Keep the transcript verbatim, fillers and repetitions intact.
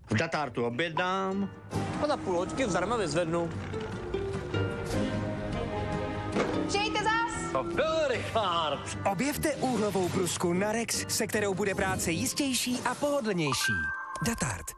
V Datartu objednám. A za půl hoďky zdarma vyzvednu. Přijďte zas! To byl Richard. Objevte úhlovou brusku Narex, se kterou bude práce jistější a pohodlnější. Datart.